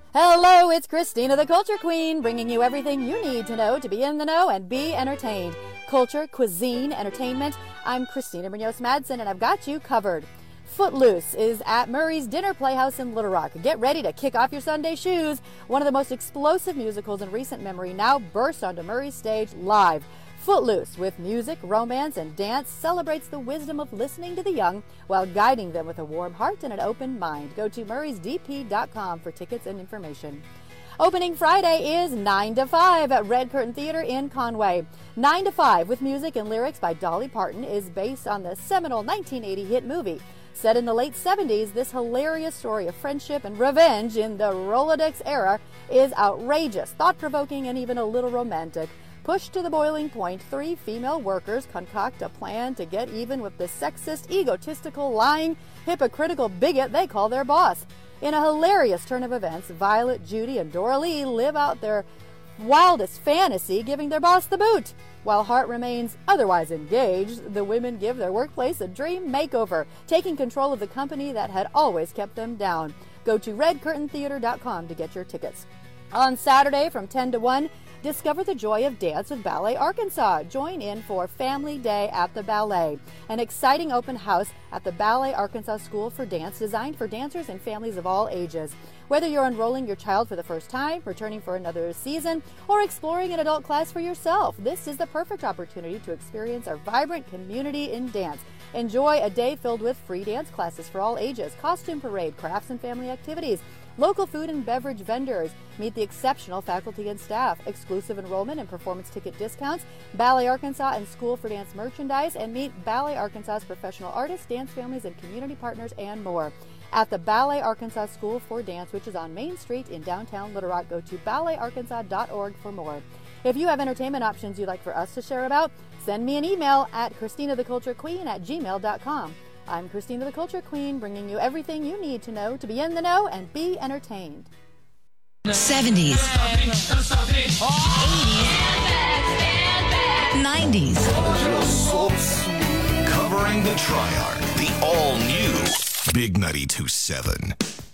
Hello, it's Christina the Culture Queen, bringing you everything you need to know to be in the know and be entertained. Culture, cuisine, entertainment. I'm Christina Munoz-Madsen, and I've got you covered. Footloose is at Murray's Dinner Playhouse in Little Rock. Get ready to kick off your Sunday shoes. One of the most explosive musicals in recent memory now bursts onto Murray's stage live. Footloose, with music, romance, and dance, celebrates the wisdom of listening to the young while guiding them with a warm heart and an open mind. Go to murraysdp.com for tickets and information. Opening Friday is 9 to 5 at Red Curtain Theater in Conway. 9 to 5, with music and lyrics by Dolly Parton, is based on the seminal 1980 hit movie. Set in the late 70s, this hilarious story of friendship and revenge in the Rolodex era is outrageous, thought-provoking, and even a little romantic. Pushed to the boiling point, 3 female workers concoct a plan to get even with the sexist, egotistical, lying, hypocritical bigot they call their boss. In a hilarious turn of events, Violet, Judy, and Dora Lee live out their wildest fantasy, giving their boss the boot. While Hart remains otherwise engaged, the women give their workplace a dream makeover, taking control of the company that had always kept them down. Go to redcurtaintheater.com to get your tickets. On Saturday from 10 to 1, discover the joy of dance with Ballet Arkansas. Join in for Family Day at the Ballet, an exciting open house at the Ballet Arkansas School for Dance designed for dancers and families of all ages. Whether you're enrolling your child for the first time, returning for another season, or exploring an adult class for yourself, this is the perfect opportunity to experience our vibrant community in dance. Enjoy a day filled with free dance classes for all ages, costume parade, crafts and family activities, local food and beverage vendors, meet the exceptional faculty and staff, exclusive enrollment and performance ticket discounts, Ballet Arkansas and School for Dance merchandise, and meet Ballet Arkansas's professional artists, dance families, and community partners, and more. At the Ballet Arkansas School for Dance, which is on Main Street in downtown Little Rock, go to balletarkansas.org for more. If you have entertainment options you'd like for us to share about, send me an email at christinatheculturequeen@gmail.com. I'm Christina the Culture Queen, bringing you everything you need to know to be in the know and be entertained. 70s, 80s, 90s. Covering the Triarch, the all-new Big 92.7.